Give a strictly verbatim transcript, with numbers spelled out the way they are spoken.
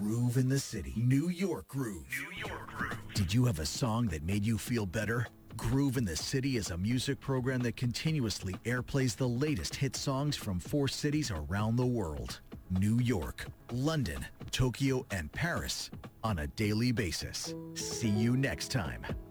Groove in the City. New York Groove. New York Groove. Did you have a song that made you feel better? Groove in the City is a music program that continuously airplays the latest hit songs from four cities around the world. New York, London, Tokyo, and Paris on a daily basis. See you next time.